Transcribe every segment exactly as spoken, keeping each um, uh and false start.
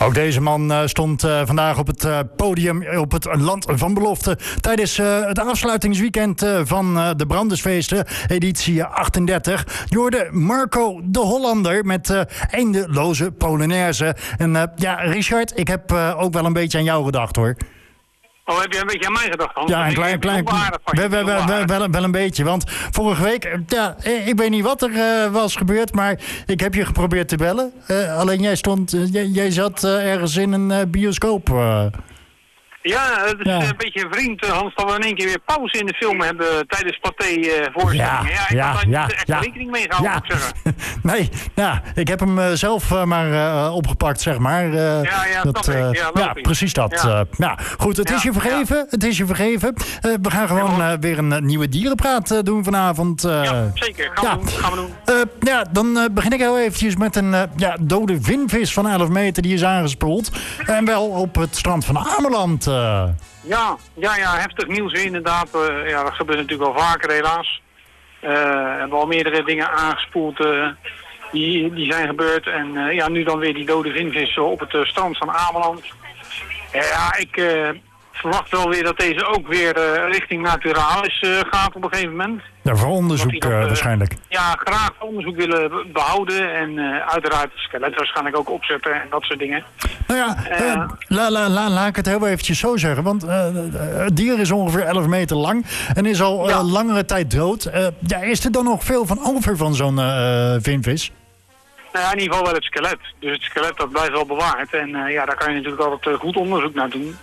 Ook deze man uh, stond uh, vandaag op het uh, podium op het Land van Belofte tijdens uh, het afsluitingsweekend uh, van uh, de Brandesfeesten, editie achtendertig. Je hoorde Marco de Hollander met uh, eindeloze Polonaise. En uh, ja, Richard, ik heb uh, ook wel een beetje aan jou gedacht, hoor. Oh, heb je een beetje aan mij gedacht, Hans? Ja, een klein, klein, wel, wel, wel, wel, wel een beetje. Want vorige week, ja, ik weet niet wat er uh, was gebeurd, maar ik heb je geprobeerd te bellen. Uh, alleen jij stond, uh, jij, jij zat uh, ergens in een uh, bioscoop. Uh. Ja, het is ja. een beetje vriend, Hans, dat we in één keer weer pauze in de film hebben tijdens Pathé uh, voorstellingen. Ja, ja, ik ja, had daar ja, niet echt ja. rekening mee gehouden, ja. moet ik zeggen. Nee, ja, ik heb hem uh, zelf uh, maar uh, opgepakt, zeg maar. Uh, ja, ja, dat, uh, ja, ja, precies dat. Ja. Uh, ja, goed, het ja, is je vergeven. Ja. Het is je vergeven. Uh, we gaan gewoon uh, weer een uh, nieuwe dierenpraat uh, doen vanavond. Uh, ja, zeker. Gaan, ja. we doen. Gaan we doen. Uh, ja, dan uh, begin ik heel eventjes met een uh, ja, dode vinvis van elf meter die is aangespoeld. En wel op het strand van Ameland. Uh. Ja, ja, ja, heftig nieuws inderdaad. Uh, ja, dat gebeurt natuurlijk al vaker helaas. Uh, we hebben al meerdere dingen aangespoeld uh, die, die zijn gebeurd. En uh, ja, nu dan weer die dode vinvis op het uh, strand van Ameland. Uh, ja, ik uh, verwacht wel weer dat deze ook weer uh, richting Naturalis uh, gaat op een gegeven moment. Ja, voor onderzoek dat, uh, waarschijnlijk. Ja, graag onderzoek willen behouden. En uh, uiteraard het skelet waarschijnlijk ook opzetten en dat soort dingen. Nou ja, uh, uh, la, la, la, laat ik het heel eventjes zo zeggen. Want uh, het dier is ongeveer elf meter lang en is al uh, ja. langere tijd dood. Uh, ja, is er dan nog veel van over van zo'n uh, vinvis? Nou ja, in ieder geval wel het skelet. Dus het skelet dat blijft wel bewaard. En uh, ja, daar kan je natuurlijk altijd uh, goed onderzoek naar doen.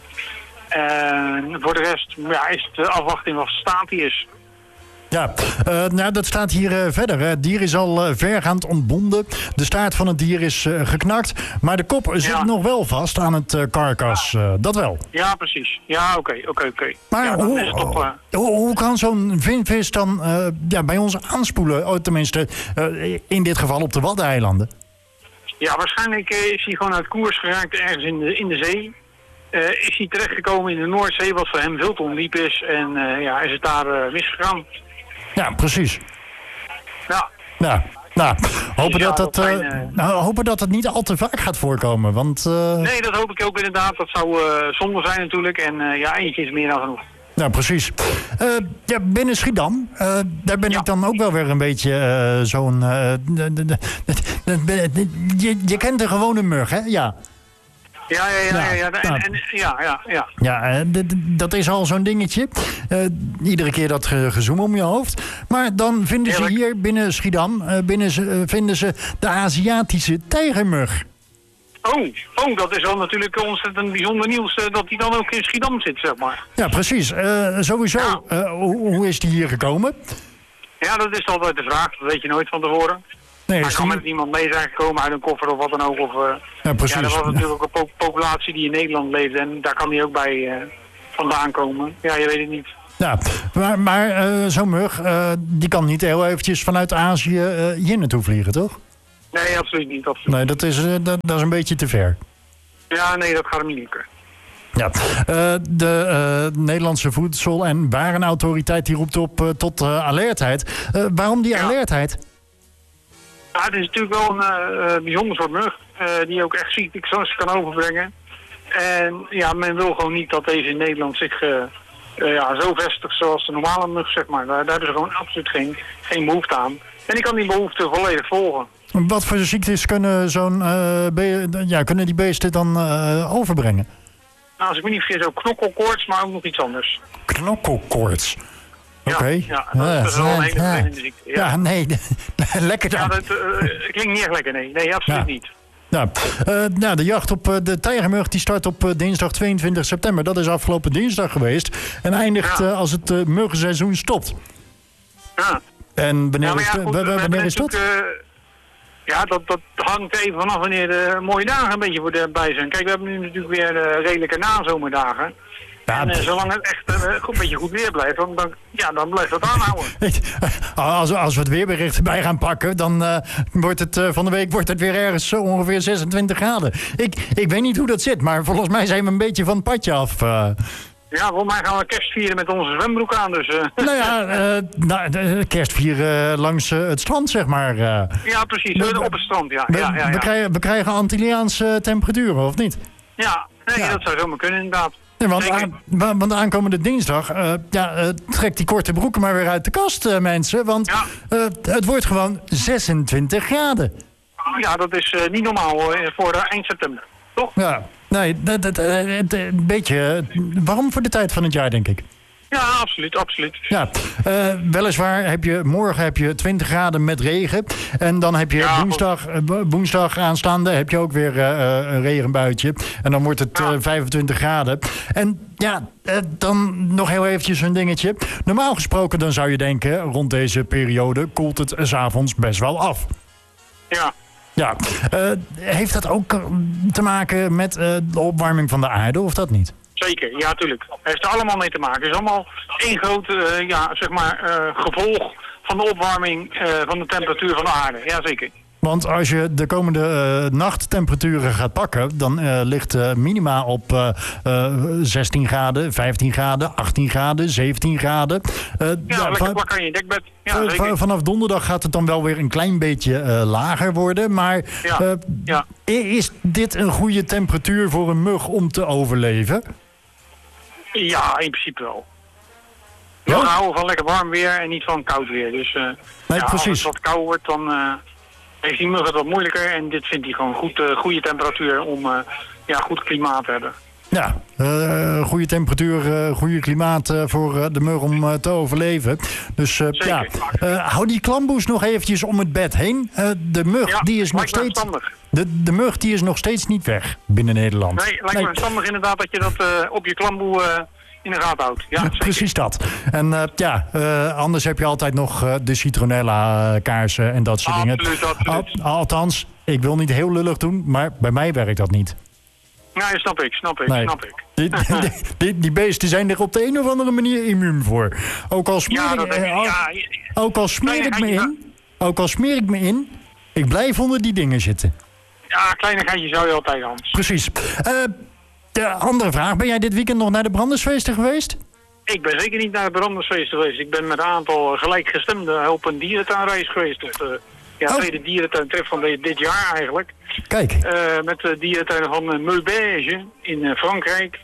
En uh, voor de rest ja, is het uh, afwachten wat staat hij is. Ja, uh, nou, dat staat hier uh, verder. Hè. Het dier is al uh, vergaand ontbonden. De staart van het dier is uh, geknakt. Maar de kop zit ja. nog wel vast aan het uh, karkas. Uh, dat wel. Ja, precies. Ja, oké, okay, oké, okay, oké. Okay. Maar ja, hoe, op, uh... hoe, hoe kan zo'n vinvis dan uh, ja, bij ons aanspoelen? Oh, tenminste, uh, in dit geval op de Waddeneilanden. Ja, waarschijnlijk uh, is hij gewoon uit koers geraakt ergens in de, in de zee. Uh, is hij terechtgekomen in de Noordzee, wat voor hem veel te ondiep is. En uh, ja, is het daar uh, misgegaan. Ja, precies. Ja. Ja, nou, hopen, ja, dat dat, dat uh, zijn, uh... nou, hopen dat het niet al te vaak gaat voorkomen, want... Uh... Nee, dat hoop ik ook inderdaad. Dat zou uh, zonde zijn natuurlijk. En uh, ja, eentje is meer dan genoeg. Ja, precies. Uh, ja, binnen Schiedam, uh, daar ben ja. ik dan ook wel weer een beetje uh, zo'n... Uh, je, je kent de gewone mug, hè? Ja. Ja, ja, ja, ja, ja. En, en, ja, ja, ja. Ja, d- d- dat is al zo'n dingetje. Uh, iedere keer dat ge- gezoem om je hoofd. Maar dan vinden Eerlijk. ze hier binnen Schiedam, uh, binnen ze, uh, vinden ze de Aziatische tijgermug. Oh, oh, dat is wel natuurlijk ontzettend bijzonder nieuws uh, dat die dan ook in Schiedam zit, zeg maar. Ja, precies. Uh, sowieso, ja. uh, hoe, hoe is die hier gekomen? Ja, dat is altijd de vraag. Dat weet je nooit van tevoren. Nee, maar kan met iemand mee zijn gekomen uit een koffer of wat dan ook. Of, uh, ja, precies. Ja, er was natuurlijk ook een po- populatie die in Nederland leefde en daar kan die ook bij uh, vandaan komen. Ja, je weet het niet. Ja, maar, maar uh, zo'n mug, uh, die kan niet heel eventjes vanuit Azië uh, hier naartoe vliegen, toch? Nee, absoluut niet. Absoluut. Nee, dat is, uh, dat, dat is een beetje te ver. Ja, nee, dat gaat hem niet lukken. Ja, uh, de uh, Nederlandse Voedsel- en Warenautoriteit die roept op uh, tot uh, alertheid. Uh, waarom die ja. alertheid? Ja, het is natuurlijk wel een uh, bijzonder soort mug, uh, die ook echt ziektes kan overbrengen. En ja, men wil gewoon niet dat deze in Nederland zich uh, uh, ja, zo vestigt zoals de normale mug, zeg maar. Daar, daar hebben ze gewoon absoluut geen, geen behoefte aan. En die kan die behoefte volledig volgen. Wat voor ziektes kunnen, zo'n, uh, be- ja, kunnen die beesten dan uh, overbrengen? Nou, als ik me niet vergis, ook knokkelkoorts, maar ook nog iets anders. Knokkelkoorts? Oké. Okay. Ja, ja, dat is wel een hele vervelende ziekte. Ja. ja, nee, lekker dan. Ja, dat uh, klinkt niet echt lekker, nee. Nee, absoluut ja. niet. Ja. Uh, nou, de jacht op uh, de tijgermug die start op uh, dinsdag tweeëntwintig september. Dat is afgelopen dinsdag geweest. En eindigt ja. uh, als het uh, muggenseizoen stopt. Ja. En wanneer ja, is, ja, goed, w- w- wanneer is dat? Uh, ja, dat, dat hangt even vanaf wanneer de mooie dagen een beetje voor de bij zijn. Kijk, we hebben nu natuurlijk weer uh, redelijke nazomerdagen. Ja, en uh, zolang het echt uh, goed, een beetje goed weer blijft, dan, dan, ja, dan blijft dat aanhouden. Als, als we het weerbericht erbij gaan pakken, dan uh, wordt het uh, van de week wordt het weer ergens zo ongeveer zesentwintig graden. Ik, ik weet niet hoe dat zit, maar volgens mij zijn we een beetje van het padje af. Uh. Ja, volgens mij gaan we kerst vieren met onze zwembroek aan, dus... Uh. Nou ja, uh, nou, de kerst vieren langs uh, het strand, zeg maar. Uh. Ja, precies, we, op het strand, ja. We, ja, ja, ja. we, krijgen, we krijgen Antilliaanse temperaturen, of niet? Ja, nee, ja. dat zou zomaar kunnen, inderdaad. Nee, want, aan, want aankomende dinsdag, uh, ja, uh, trek die korte broeken maar weer uit de kast, uh, mensen. Want ja. uh, het wordt gewoon zesentwintig graden. Ja, dat is uh, niet normaal uh, voor uh, eind september, toch? Ja, nee, dat, dat, uh, een beetje uh, warm voor de tijd van het jaar, denk ik. Ja, absoluut, absoluut. Ja, uh, weliswaar heb je morgen heb je twintig graden met regen. En dan heb je ja, woensdag, uh, woensdag aanstaande heb je ook weer uh, een regenbuitje. En dan wordt het uh, vijfentwintig graden. En ja, uh, dan nog heel eventjes een dingetje. Normaal gesproken dan zou je denken, rond deze periode koelt het 's avonds best wel af. Ja. Ja, uh, heeft dat ook te maken met uh, de opwarming van de aarde of dat niet? Zeker, ja, tuurlijk. Het heeft er allemaal mee te maken. Het is allemaal één groot uh, ja, zeg maar, uh, gevolg van de opwarming uh, van de temperatuur van de aarde. Ja, zeker. Want als je de komende uh, nachttemperaturen gaat pakken, dan uh, ligt uh, minima op uh, uh, zestien graden, vijftien graden, achttien graden, zeventien graden. Uh, ja, ja, lekker van, plakken in je dekbed. Ja, uh, vanaf donderdag gaat het dan wel weer een klein beetje uh, lager worden. Maar ja, uh, ja. is dit een goede temperatuur voor een mug om te overleven? Ja, in principe wel. We ja? houden van lekker warm weer en niet van koud weer. Dus uh, nee, ja, precies. als het wat koud wordt, dan uh, heeft die mug het wat moeilijker. En dit vindt hij gewoon goed, uh, goede temperatuur om uh, ja, goed klimaat te hebben. Ja, uh, goede temperatuur, uh, goede klimaat uh, voor uh, de mug om uh, te overleven. Dus uh, ja, uh, hou die klamboes nog eventjes om het bed heen. Uh, de mug ja, die is nog steeds. De, de mug die is nog steeds niet weg binnen Nederland. Nee, lijkt nee. me verstandig inderdaad dat je dat uh, op je klamboe uh, in de gaten houdt. Ja, precies dat. En uh, ja, uh, anders heb je altijd nog uh, de citronella kaarsen en dat soort absoluut, dingen. Absoluut. Al, althans, ik wil niet heel lullig doen, maar bij mij werkt dat niet. Nee, snap ik, snap ik, nee. snap ik. Die, die, die, die beesten zijn er op de een of andere manier immuun voor. Ook al smeer ja, ik, ik, uh, ja, ook al smeer ik me in, ook al smeer ik me in, ik blijf onder die dingen zitten. Ja, kleinigheidje zou je altijd, Hans. Precies. Uh, de andere vraag, ben jij dit weekend nog naar de Brandersfeesten geweest? Ik ben zeker niet naar de Brandersfeesten geweest. Ik ben met een aantal gelijkgestemden op een dierentuinreis geweest. Op de ja, oh. tweede dierentuintrip van de, dit jaar eigenlijk. Kijk. Uh, met de dierentuin van uh, Maubeuge in uh, Frankrijk.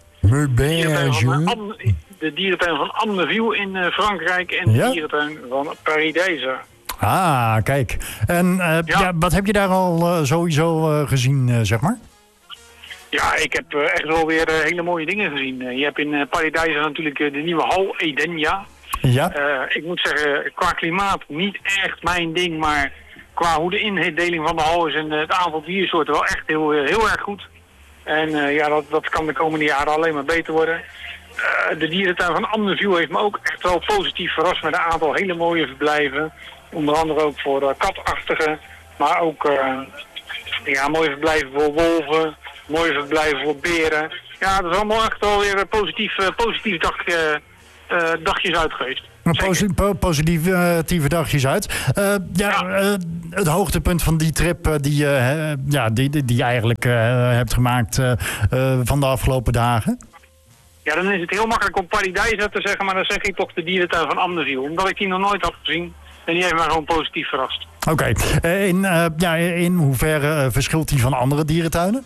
Maubeuge. De dierentuin van Amneville in uh, Frankrijk en ja? de dierentuin van Paradijsa. Ah, kijk. En uh, ja. Ja, wat heb je daar al uh, sowieso uh, gezien, uh, zeg maar? Ja, ik heb uh, echt wel weer uh, hele mooie dingen gezien. Uh, je hebt in uh, Paradijsa natuurlijk uh, de nieuwe hal Edenia. Ja. Uh, ik moet zeggen, qua klimaat niet echt mijn ding, maar qua hoe de indeling van de hal is en uh, het aantal diersoorten wel echt heel, uh, heel erg goed. En uh, ja, dat, dat kan de komende jaren alleen maar beter worden. Uh, de dierentuin van Amneville heeft me ook echt wel positief verrast met een aantal hele mooie verblijven. Onder andere ook voor uh, katachtigen, maar ook uh, ja, mooie verblijven voor wolven, mooie verblijven voor beren. Ja, dat is allemaal echt wel weer positief, uh, positief dag, uh, uh, dagjes uit geweest. Posi po positieve uh, dagjes uit. Uh, ja, ja. Uh, het hoogtepunt van die trip uh, die, uh, ja, die, die, die je eigenlijk uh, hebt gemaakt uh, uh, van de afgelopen dagen. Ja, dan is het heel makkelijk om Paradijsa te zeggen, maar dan zeg ik toch de dierentuin van Amneville. Omdat ik die nog nooit had gezien. En die heeft mij gewoon positief verrast. Oké. Okay. Uh, in, uh, ja, in hoeverre uh, verschilt die van andere dierentuinen?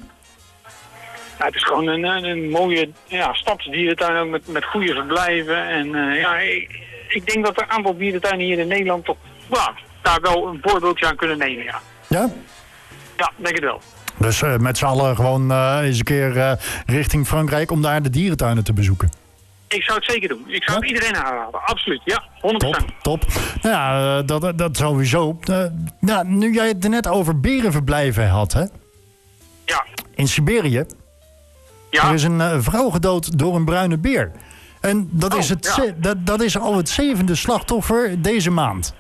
Ja, het is gewoon een, een, een mooie ja, stadsdierentuin ook met, met goede verblijven. En uh, ja, ik, ik denk dat er een aantal dierentuinen hier in Nederland toch well, daar wel een voorbeeldje aan kunnen nemen, ja. Ja? Ja, denk het wel. Dus uh, met z'n allen gewoon uh, eens een keer uh, richting Frankrijk om daar de dierentuinen te bezoeken. Ik zou het zeker doen. Ik zou ja? het iedereen aanraden. Absoluut, ja. honderd procent. Top, top. Ja, uh, dat, dat sowieso. Uh, nou, nu jij het er net over berenverblijven had, hè? Ja. In Siberië. Ja. Er is een uh, vrouw gedood door een bruine beer. En dat, oh, is het ja. dat, dat is al het zevende slachtoffer deze maand.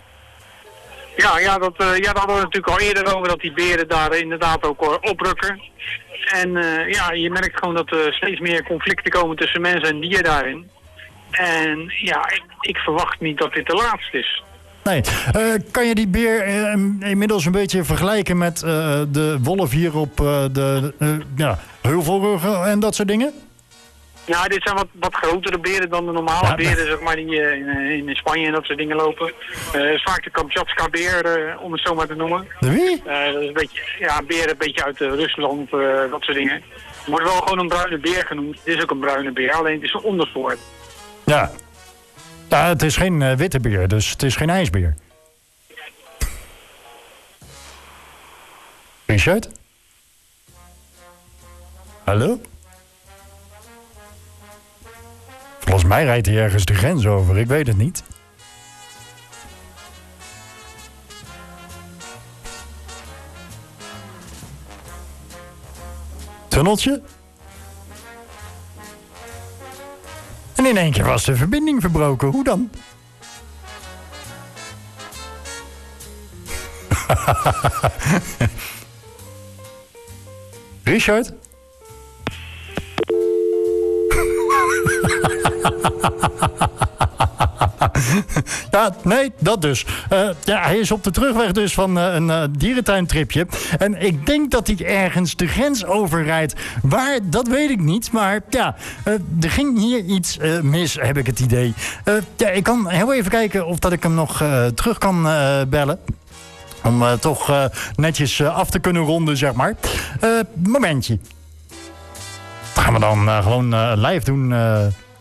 Ja, ja, dat, uh, ja, daar hadden we natuurlijk al eerder over dat die beren daar inderdaad ook uh, oprukken. En uh, ja, je merkt gewoon dat er steeds meer conflicten komen tussen mensen en dieren daarin. En ja, ik, ik verwacht niet dat dit de laatste is. Nee, uh, kan je die beer uh, inmiddels een beetje vergelijken met uh, de wolf hier op uh, de uh, ja, heuvelruggen en dat soort dingen? Ja, dit zijn wat, wat grotere beren dan de normale Ja, beren, zeg maar, die uh, in, in Spanje en dat soort dingen lopen. Uh, is vaak de Kamchatka-beer, uh, om het zo maar te noemen. De wie? Uh, dat is een beetje, ja, beren een beetje uit uh, Rusland, uh, dat soort dingen. Het wordt wel gewoon een bruine beer genoemd. Het is ook een bruine beer, alleen het is een ondersoort. Ja. Ja, het is geen uh, witte beer, dus het is geen ijsbeer. Richard? Hallo? Volgens mij rijdt hij ergens de grens over, ik weet het niet. Tunneltje? En in één keer was de verbinding verbroken, hoe dan? Richard? Ja, nee, dat dus. Uh, ja, hij is op de terugweg dus van uh, een uh, dierentuintripje. En ik denk dat hij ergens de grens overrijdt. Waar, dat weet ik niet. Maar ja, uh, er ging hier iets uh, mis, heb ik het idee. Uh, ja, ik kan heel even kijken of dat ik hem nog uh, terug kan uh, bellen. Om uh, toch uh, netjes uh, af te kunnen ronden, zeg maar. Uh, momentje. Dat gaan we dan uh, gewoon uh, live doen... Uh,